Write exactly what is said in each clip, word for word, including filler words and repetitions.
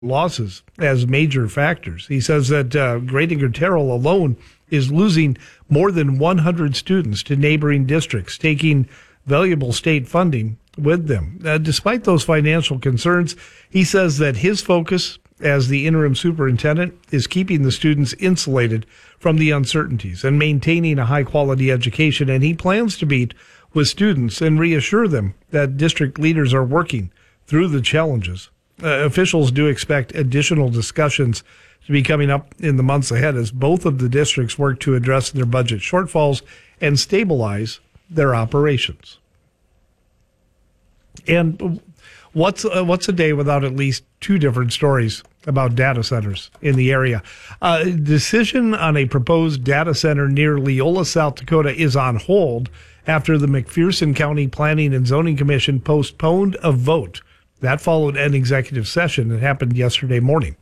losses as major factors. He says that uh, Gradinger Terrell alone is losing more than one hundred students to neighboring districts, taking valuable state funding with them. Uh, despite those financial concerns, he says that his focus as the interim superintendent is keeping the students insulated from the uncertainties and maintaining a high-quality education, and he plans to meet with students and reassure them that district leaders are working through the challenges. Uh, officials do expect additional discussions to be coming up in the months ahead as both of the districts work to address their budget shortfalls and stabilize their operations. And what's uh, what's a day without at least two different stories about data centers in the area? A uh, decision on a proposed data center near Leola, South Dakota is on hold after the McPherson County Planning and Zoning Commission postponed a vote. That followed an executive session that happened yesterday morning.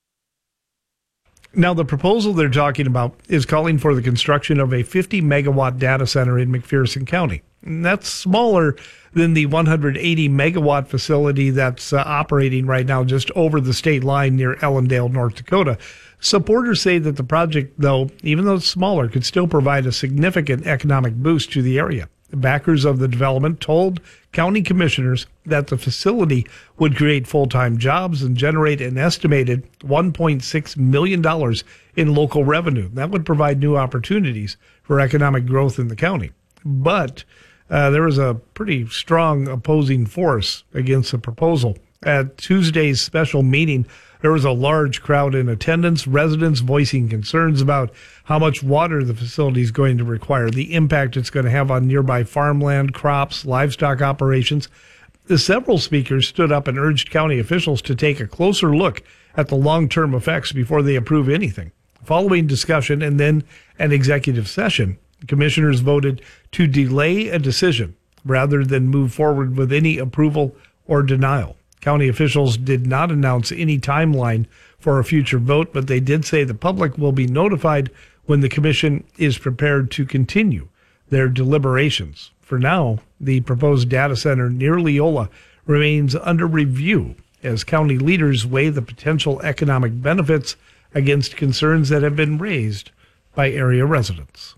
Now, the proposal they're talking about is calling for the construction of a fifty megawatt data center in McPherson County. And that's smaller than the one hundred eighty megawatt facility that's uh, operating right now just over the state line near Ellendale, North Dakota. Supporters say that the project, though, even though it's smaller, could still provide a significant economic boost to the area. The backers of the development told county commissioners that the facility would create full-time jobs and generate an estimated one point six million dollars in local revenue. That would provide new opportunities for economic growth in the county. But uh, there was a pretty strong opposing force against the proposal. At Tuesday's special meeting, there was a large crowd in attendance, residents voicing concerns about how much water the facility is going to require, the impact it's going to have on nearby farmland, crops, livestock operations. Several speakers stood up and urged county officials to take a closer look at the long-term effects before they approve anything. Following discussion and then an executive session, commissioners voted to delay a decision rather than move forward with any approval or denial. County officials did not announce any timeline for a future vote, but they did say the public will be notified when the commission is prepared to continue their deliberations. For now, the proposed data center near Leola remains under review as county leaders weigh the potential economic benefits against concerns that have been raised by area residents.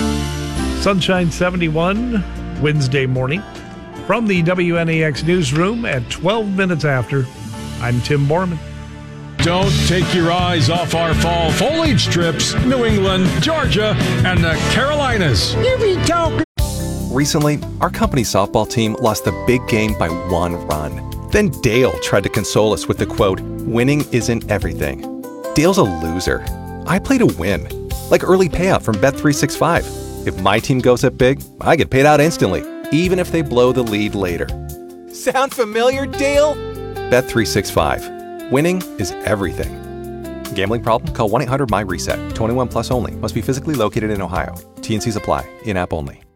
Sunshine seventy-one, Wednesday morning. From the W N A X newsroom at twelve minutes after, I'm Tim Borman. Don't take your eyes off our fall foliage trips. New England, Georgia, and the Carolinas. Here we go. Recently, our company softball team lost the big game by one run. Then Dale tried to console us with the quote, "Winning isn't everything." Dale's a loser. I play to win. Like early payout from Bet three sixty-five. If my team goes up big, I get paid out instantly, even if they blow the lead later. Sound familiar, Dale? Bet three sixty-five. Winning is everything. Gambling problem? Call one eight hundred M Y RESET. twenty-one plus only. Must be physically located in Ohio. T N Cs apply. In-app only.